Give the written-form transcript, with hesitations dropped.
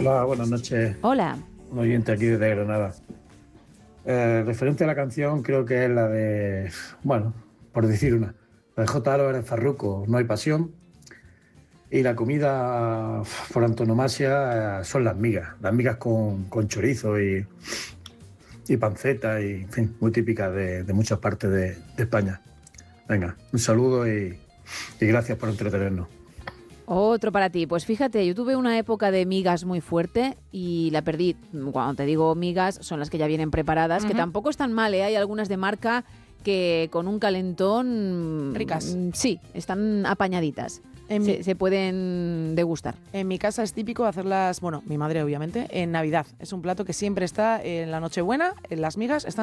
Hola, buenas noches. Hola. Un oyente aquí desde Granada. Referente a la canción, creo que es la de, bueno, por decir una, la de J. Álvarez Farruko, No hay pasión. Y la comida por antonomasia son las migas con chorizo y panceta, y en fin, muy típicas de muchas partes de España. Venga, un saludo y gracias por entretenernos. Otro para ti. Pues fíjate, yo tuve una época de migas muy fuerte y la perdí. Cuando te digo migas, son las que ya vienen preparadas, que tampoco están mal, ¿eh? Hay algunas de marca que con un calentón... Ricas. Sí, están apañaditas. Se pueden degustar. En mi casa es típico hacerlas, bueno, mi madre obviamente, en Navidad. Es un plato que siempre está en la Nochebuena, en las migas están